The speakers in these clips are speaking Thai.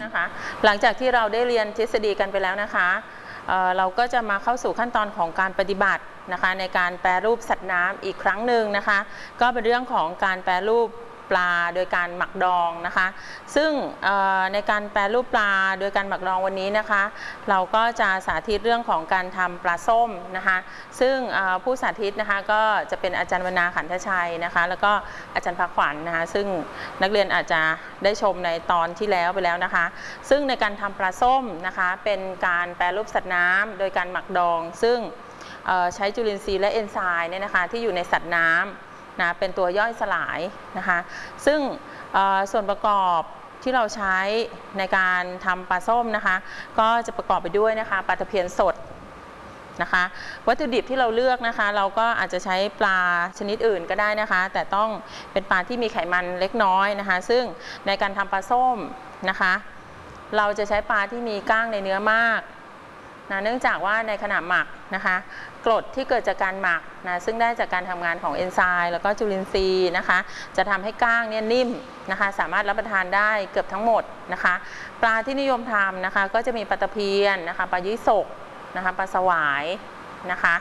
นะคะหลังจากที่เราได้เรียนทฤษฎีกันไปแล้วนะคะเราก็จะมาเข้าสู่ขั้นตอนของการปฏิบัตินะคะในการแปรรูปสัตว์น้ำอีกครั้งหนึ่งนะคะก็เป็นเรื่องของการแปรรูปปลาโดยการหมักดองนะคะซึ่งในการแปรรูปปลาโดยการหมักดองวันนี้นะคะเราก็จะสาธิตเรื่องของการทำปลาส้มนะคะซึ่งผู้สาธิตนะคะก็จะเป็นอาจารย์วรรณาขันธชัยนะคะแล้วก็อาจารย์ภาขวัญนะคะซึ่งนักเรียนอาจจะได้ชมในตอนที่แล้วไปแล้วนะคะซึ่งในการทำปลาส้มนะคะเป็นการแปรรูปสัตว์น้ำโดยการหมักดองซึ่งใช้จุลินทรีย์และเอนไซม์เนี่ยนะคะที่อยู่ในสัตว์น้ำนะเป็นตัวย่อยสลายนะคะซึ่งส่วนประกอบที่เราใช้ในการทำปลาส้มนะคะก็จะประกอบไปด้วยนะคะปลาตะเพียนสดนะคะวัตถุดิบที่เราเลือกนะคะเราก็อาจจะใช้ปลาชนิดอื่นก็ได้นะคะแต่ต้องเป็นปลาที่มีไขมันเล็กน้อยนะคะซึ่งในการทำปลาส้มนะคะเราจะใช้ปลาที่มีก้างในเนื้อมากนะเนื่องจากว่าในขณะหมักนะคะกรดที่เกิดจากการหมักนะซึ่งได้จากการทำงานของเอนไซม์แล้วก็จุลินทรีย์นะคะจะทำให้ก้างเนี่ยนิ่มนะคะสามารถรับประทานได้เกือบทั้งหมดนะคะปลาที่นิยมทำนะคะก็จะมีปลาตะเพียนนะคะปลายี่สกนะคะปลาสวายนะคะ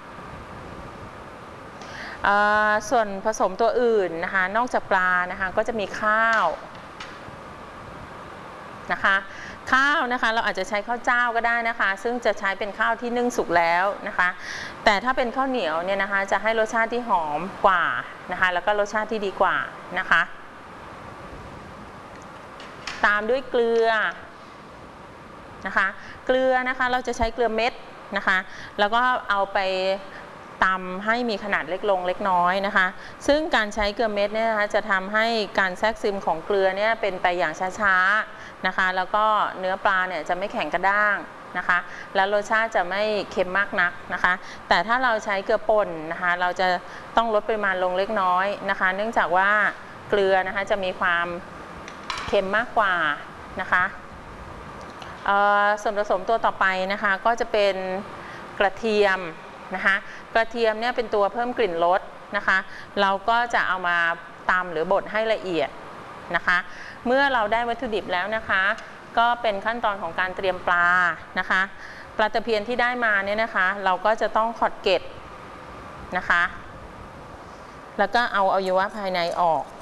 ส่วนผสมตัวอื่นนะคะนอกจากปลานะคะก็จะมีข้าวนะคะข้าวนะคะเราอาจจะใช้ข้าวเจ้าก็ได้นะคะซึ่งจะใช้เป็นข้าวที่นึ่งสุกแล้วนะคะแต่ถ้าเป็นข้าวเหนียวเนี่ยนะคะจะให้รสชาติที่หอมกว่านะคะแล้วก็รสชาติที่ดีกว่านะคะตามด้วยเกลือนะคะเกลือนะคะเราจะใช้เกลือเม็ดนะคะแล้วก็เอาไปตำให้มีขนาดเล็กลงเล็กน้อยนะคะซึ่งการใช้เกลือเม็ดเนี่ยนะคะจะทำให้การแทรกซึมของเกลือเนี่ยเป็นไปอย่างช้าๆนะคะแล้วก็เนื้อปลาเนี่ยจะไม่แข็งกระด้างนะคะแล้วรสชาติจะไม่เค็มมากนักนะคะแต่ถ้าเราใช้เกลือป่นนะคะเราจะต้องลดปริมาณลงเล็กน้อยนะคะเนื่องจากว่าเกลือนะคะจะมีความเค็มมากกว่านะคะส่วนผสมตัวต่อไปนะคะก็จะเป็นกระเทียมนะคะกระเทียมเนี่ยเป็นตัวเพิ่มกลิ่นรสนะคะเราก็จะเอามาตำหรือบดให้ละเอียดนะคะเมื่อเราได้วัตถุดิบแล้วนะคะก็เป็นขั้นตอนของการเตรียมปลานะคะปลาตะเพียนที่ได้มาเนี่ยนะคะเราก็จะต้องขอดเกล็ดนะคะแล้วก็เอาอวัยวะภายในออก